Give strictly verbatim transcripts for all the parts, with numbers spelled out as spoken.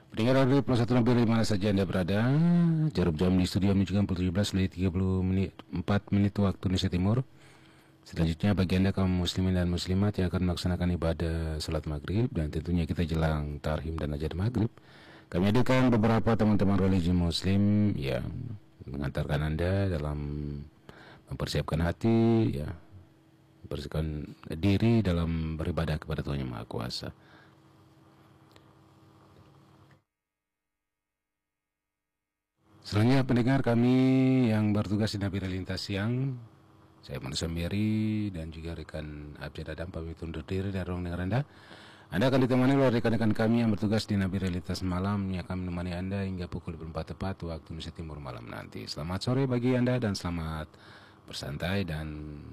Pendengar radio Plus satu Nabire di mana saja Anda berada. Jarum jam di studio menunjukkan pukul tujuh belas lebih tiga puluh menit, empat menit waktu Indonesia Timur. Selanjutnya bagi Anda kaum muslimin dan muslimat yang akan melaksanakan ibadah salat maghrib, dan tentunya kita jelang tarhim dan ajar maghrib, kami hadirkan beberapa teman-teman religi muslim yang mengantarkan Anda dalam mempersiapkan hati, ya, mempersiapkan diri dalam beribadah kepada Tuhan Yang Maha Kuasa. Selanjutnya pendengar kami yang bertugas di Nabire Lintas Siang, saya Manusia Mary dan juga rekan Abjad Adam pamit undur diri dari ruang dengar Anda. Anda akan ditemani oleh rekan-rekan kami yang bertugas di Nabire Lintas Malam yang akan menemani Anda hingga pukul dua puluh empat tepat waktu Indonesia Timur malam nanti. Selamat sore bagi Anda dan selamat bersantai dan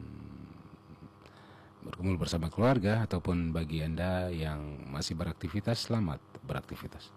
berkumpul bersama keluarga, ataupun bagi Anda yang masih beraktivitas, selamat beraktivitas.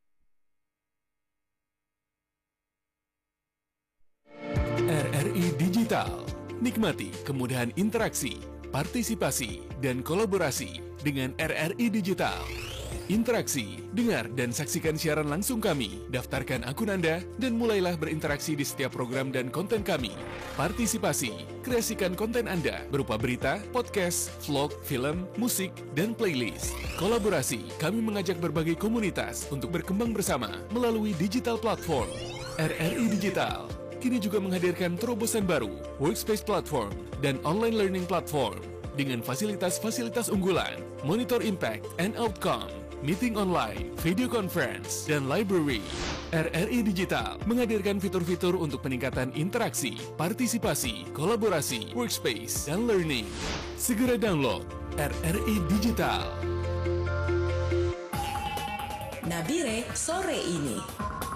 R R I Digital. Nikmati kemudahan interaksi, partisipasi, dan kolaborasi dengan R R I Digital. Interaksi, dengar dan saksikan siaran langsung kami, daftarkan akun Anda, dan mulailah berinteraksi di setiap program dan konten kami. Partisipasi, kreasikan konten Anda berupa berita, podcast, vlog, film, musik, dan playlist. Kolaborasi, kami mengajak berbagai komunitas untuk berkembang bersama melalui digital platform. R R I Digital kini juga menghadirkan terobosan baru, workspace platform, dan online learning platform dengan fasilitas-fasilitas unggulan, monitor impact and outcome, meeting online, video conference, dan library. R R I Digital menghadirkan fitur-fitur untuk peningkatan interaksi, partisipasi, kolaborasi, workspace, dan learning. Segera download R R I Digital. Nabire sore ini.